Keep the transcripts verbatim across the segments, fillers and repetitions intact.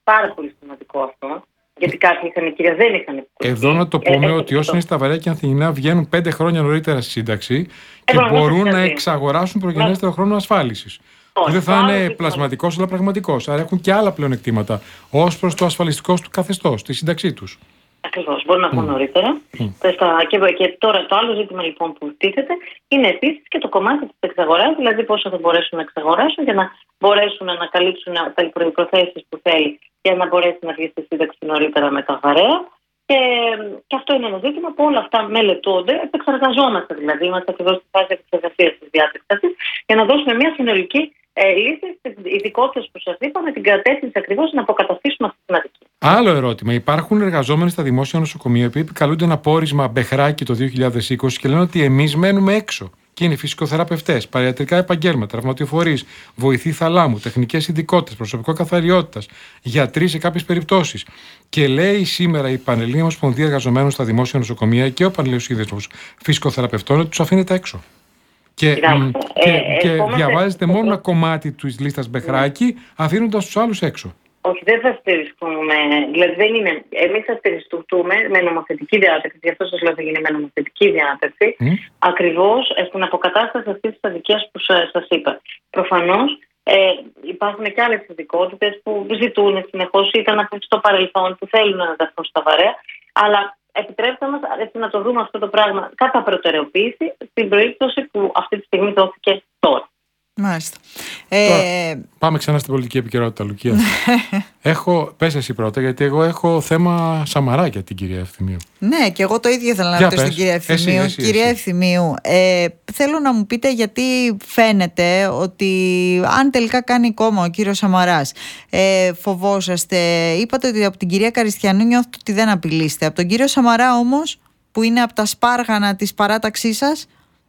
πάρα πολύ σημαντικό αυτό. Γιατί κάποιοι είχαν νοικοκυριά, δεν είχαν νοικοκυριά. Εδώ να το πούμε ε, ότι όσοι είναι στα Βαρέα και Ανθινά βγαίνουν πέντε χρόνια νωρίτερα στη σύνταξη και ε, μπορούν να εξαγοράσουν προγενέστερο ναι. χρόνο ασφάλισης. Που δεν θα είναι πλασματικός αλλά πραγματικός. Άρα έχουν και άλλα πλεονεκτήματα ως προς το ασφαλιστικό του καθεστώς, τη σύνταξή τους. Ακριβώς, μπορεί να βγουν mm. νωρίτερα. Mm. Και, και τώρα το άλλο ζήτημα λοιπόν που τίθεται είναι επίσης και το κομμάτι της εξαγοράς, δηλαδή πόσο θα μπορέσουν να εξαγοράσουν για να μπορέσουν να καλύψουν τα προϋποθέσεις που θέλει για να μπορέσει να βγει στη σύνταξη νωρίτερα με τα βαρέα. Και, και αυτό είναι ένα ζήτημα που όλα αυτά μελετώνται, επεξεργαζόμαστε δηλαδή, είμαστε ακριβώς στη φάση επεξεργασίας της διάταξης αυτής, για να δώσουμε μια συνολική ε, λύση στις ειδικότητες που σας είπα, με την κατεύθυνση ακριβώς να αποκαταστήσουμε αυτή την αδικία. Άλλο ερώτημα. Υπάρχουν εργαζόμενοι στα δημόσια νοσοκομεία που επικαλούνται ένα πόρισμα Μπεχράκη το δύο χιλιάδες είκοσι και λένε ότι εμείς μένουμε έξω. Και είναι φυσικοθεραπευτές, παριατρικά επαγγέλματα, τραυματιοφορείς, βοηθοί θαλάμου, τεχνικές ειδικότητες, προσωπικό καθαριότητας, γιατροί σε κάποιες περιπτώσεις. Και λέει σήμερα η Πανελλήνια Ομοσπονδία Εργαζομένων στα Δημόσια Νοσοκομεία και ο Πανελλήνιος Σύνδεσμος Φυσικοθεραπευτών ότι τους αφήνεται έξω. Και, Κοιτάξτε, και, ε, και ε, διαβάζετε ε, μόνο ε, ένα κομμάτι της λίστας Μπεχράκη, αφήνοντας τους άλλους έξω. Όχι, δεν θα στηριχθούμε. Δηλαδή, δεν είναι. Εμείς θα στηριχθούμε με νομοθετική διάταξη. Γι' αυτό σας λέω θα γίνει με νομοθετική διάταξη. Mm. Ακριβώς στην αποκατάσταση αυτής της αδικίας που σας είπα. Προφανώς ε, υπάρχουν και άλλες ειδικότητες που ζητούν συνεχώς, ήταν στο παρελθόν, που θέλουν να ενταχθούν στα βαρέα. Αλλά επιτρέψτε μας να το δούμε αυτό το πράγμα κατά προτεραιοποίηση στην περίπτωση που αυτή τη στιγμή δόθηκε τώρα. Μάλιστα. Τώρα, ε... Πάμε ξανά στην πολιτική επικαιρότητα, Λουκία. έχω, πες εσύ πρώτα, γιατί εγώ έχω θέμα Σαμαρά για την κυρία Ευθυμίου. Ναι, και εγώ το ίδιο ήθελα να ρωτήσω στην κυρία Ευθυμίου. Εσύ, εσύ, κυρία εσύ. Ευθυμίου, ε, θέλω να μου πείτε γιατί φαίνεται ότι αν τελικά κάνει κόμμα ο κύριος Σαμαράς, ε, φοβόσαστε, είπατε ότι από την κυρία Καριστιανού νιώθετε ότι δεν απειλείστε. Από τον κύριο Σαμαρά όμως, που είναι από τα σπάργανα της παράταξής σας,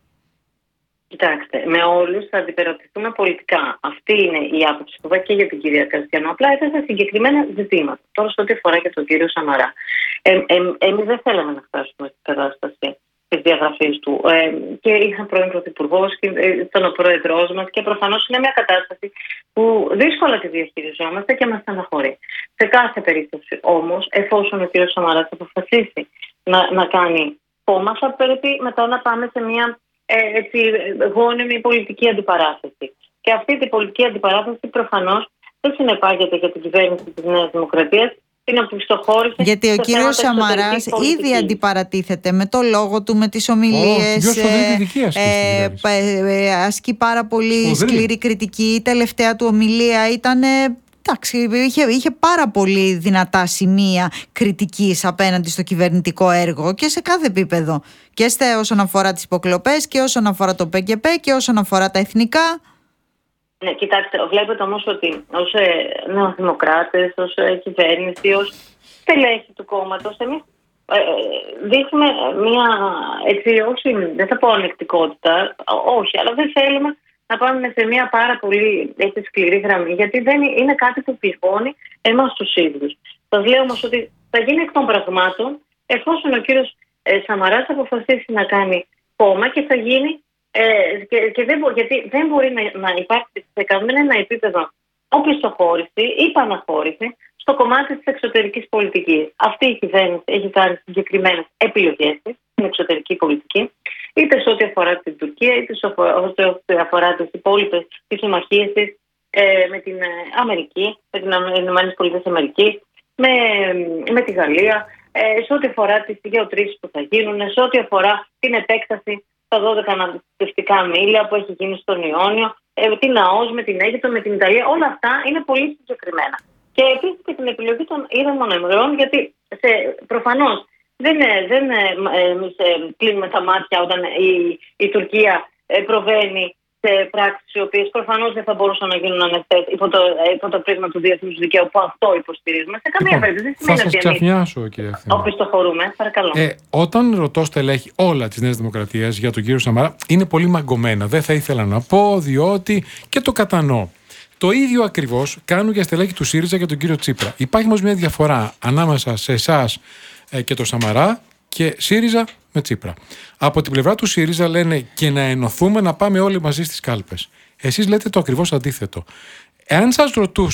κοιτάξτε, με όλους θα αντιπερατηθούμε πολιτικά. Αυτή είναι η άποψη που και για την κυρία Καριστιανού. Απλά έθεσα συγκεκριμένα ζητήματα. Τώρα, σε ό,τι αφορά και τον κύριο Σαμαρά. Ε, ε, Εμείς δεν θέλαμε να φτάσουμε στην κατάσταση της διαγραφής του. Ε, και είχαν πρώην πρωθυπουργός και ήταν ο πρόεδρός μας. Και προφανώς είναι μια κατάσταση που δύσκολα τη διαχειριζόμαστε και μας στεναχωρεί. Σε κάθε περίπτωση όμως, εφόσον ο κύριος Σαμαράς αποφασίσει να, να κάνει κόμμα, θα πρέπει μετά να πάμε σε μια Ε, έτσι, γόνιμη πολιτική αντιπαράθεση. Και αυτή την πολιτική αντιπαράθεση προφανώς δεν συνεπάγεται για την κυβέρνηση της Νέας Δημοκρατίας, την οπισθοχώρηση. Γιατί ο κύριος Σαμαράς ήδη αντιπαρατίθεται με το λόγο του, με τις ομιλίες. Oh, ε, ε, ε, ασκεί πάρα πολύ σκληρή κριτική. Η τελευταία του ομιλία ήταν. Εντάξει, είχε, είχε πάρα πολύ δυνατά σημεία κριτικής απέναντι στο κυβερνητικό έργο και σε κάθε επίπεδο. Και στε όσον αφορά τις υποκλοπές και όσον αφορά το ΠΚΠ και όσον αφορά τα εθνικά. Ναι, κοιτάξτε, βλέπετε όμως ότι ως ε, νεοδημοκράτες, ως ε, κυβέρνηση, ως στελέχη του κόμματος, εμείς ε, δείχνουμε μια, έτσι, όχι, δεν θα πω ανεκτικότητα, όχι, αλλά δεν θέλουμε να πάμε σε μια πάρα πολύ έτσι, σκληρή γραμμή, γιατί δεν είναι κάτι που πληγώνει εμάς τους ίδιους. Σας λέω όμως ότι θα γίνει εκ των πραγμάτων εφόσον ο κύριος ε, Σαμαράς αποφασίσει να κάνει κόμμα και θα γίνει ε, και, και δεν, γιατί δεν μπορεί να, να υπάρξει σε κανένα επίπεδο οπισθοχώρηση ή παναχώρηση στο κομμάτι της εξωτερικής πολιτικής. Αυτή η κυβέρνηση έχει κάνει συγκεκριμένες επιλογές στην εξωτερική πολιτική, είτε σε ό,τι αφορά την Τουρκία, είτε σε ό,τι αφορά τις υπόλοιπες τις συμμαχίες της ε, με την Αμερική, με την ΗΠΑ, με, με τη Γαλλία, ε, σε ό,τι αφορά τις γεωτρήσεις που θα γίνουν, σε ό,τι αφορά την επέκταση στα δώδεκα αναπτυξιακά μίλια που έχει γίνει στον Ιόνιο, ε, την ΑΟΣ με την Αίγυπτο, με την Ιταλία, όλα αυτά είναι πολύ συγκεκριμένα. Και επίσης και την επιλογή των ήρεμων εμβρεών, γιατί σε, προφανώς δεν, δεν εμείς κλείνουμε τα μάτια όταν η, η Τουρκία προβαίνει σε πράξεις οι οποίες προφανώς δεν θα μπορούσαν να γίνουν ανοιχτές υπό το, υπό το πρίσμα του διεθνούς δικαίου που αυτό υποστηρίζουμε. Σε καμία περίπτωση δεν σημαίνει ότι εμείς οπισθοχωρούμε. Παρακαλώ. Ε, όταν ρωτώ στελέχη όλα της Νέας Δημοκρατίας για τον κύριο Σαμαρά, είναι πολύ μαγκωμένα. Δεν θα ήθελα να πω, διότι και το κατανοώ. Το ίδιο ακριβώς κάνουν για στελέχη του ΣΥΡΙΖΑ και τον κύριο Τσίπρα. Υπάρχει όμως μια διαφορά ανάμεσα σε εσάς ε, και το Σαμαρά και ΣΥΡΙΖΑ με Τσίπρα. Από την πλευρά του ΣΥΡΙΖΑ λένε και να ενωθούμε να πάμε όλοι μαζί στις κάλπες. Εσείς λέτε το ακριβώς αντίθετο. Εάν σας ρωτούσα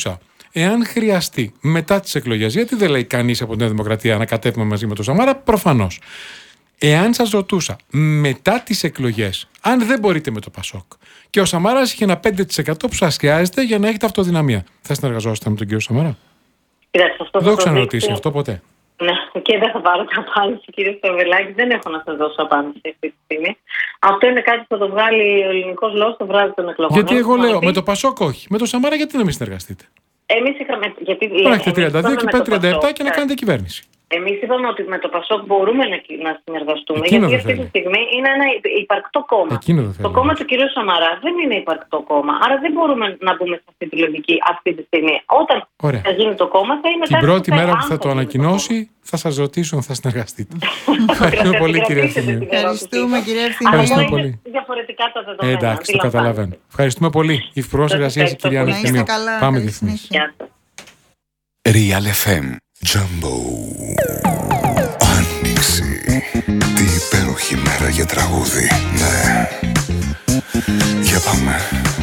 εάν χρειαστεί μετά τις εκλογές, γιατί δεν λέει κανείς από την Δημοκρατία να κατέβουμε μαζί με τον Σαμάρα, προφανώς. Εάν σας ρωτούσα μετά τις εκλογές, αν δεν μπορείτε με το Πασόκ και ο Σαμάρας είχε ένα πέντε τοις εκατό που σας χρειάζεται για να έχετε αυτοδυναμία, θα συνεργαζόσαστε με τον κύριο Σαμάρα? Κοιτάξτε, αυτό δεν το έχω ξαναρωτήσει αυτό ποτέ. Ναι, και δεν θα πάρω την απάντηση, κύριε Στραβελάκη. Δεν έχω να σας δώσω απάντηση αυτή τη στιγμή. Αυτό είναι κάτι που θα το βγάλει ο ελληνικός λαός το βράδυ των εκλογών. Γιατί εγώ λέω με το Πασόκ όχι. Με το Σαμάρα γιατί να μην συνεργαστείτε? Εμείς είχαμε. Γιατί να έχετε τριάντα δύο και πέντε τριάντα επτά και να κάνετε κυβέρνηση. Εμείς είπαμε ότι με το Πασόκ μπορούμε να, να συνεργαστούμε. Εκείνο γιατί αυτή τη στιγμή είναι ένα υπαρκτό κόμμα. Το κόμμα του κ. Σαμαρά δεν είναι υπαρκτό κόμμα. Άρα δεν μπορούμε να μπούμε σε αυτή τη λογική αυτή τη στιγμή. Όταν Ωραία. θα γίνει το κόμμα, θα είναι. Την πρώτη μέρα που θα το ανακοινώσει, θα σας ρωτήσω αν θα συνεργαστείτε. Ευχαριστούμε πολύ, κύριε Ευθυμίου. Ευχαριστούμε, κύριε Ευθυμίου. Διαφορετικά τα δεδομένα. Εντάξει, το καταλαβαίνω. Ευχαριστούμε πολύ. Η Υπουργός Εργασίας, η κυρία Ευθυμίου. Πάμε διεθνείς. Real εφ εμ Jumbo. Άνοιξη. Τι υπέροχη μέρα για τραγούδι. Ναι. Για πάμε.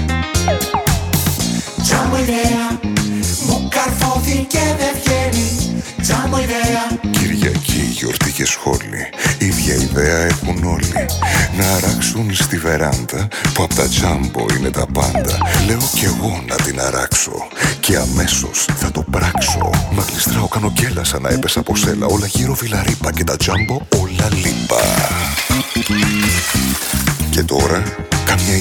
Jumbo ιδέα. Μου καρφώθηκε δεν βγαίνει. Jumbo ιδέα. Κυριακή, γιορτή και σχόλη. Ίδια ιδέα έχουν όλοι. Να αράξουν στη βεράντα που απ' τα Jumbo είναι τα πάντα. Λέω κι εγώ να την αράξω και αμέσως θα το πράξω. Μα γλιστράω, κάνω κέλα σαν να έπεσα από σέλα. Όλα γύρω βιλαρίπα και τα Jumbo όλα λίπα. Και τώρα καμιά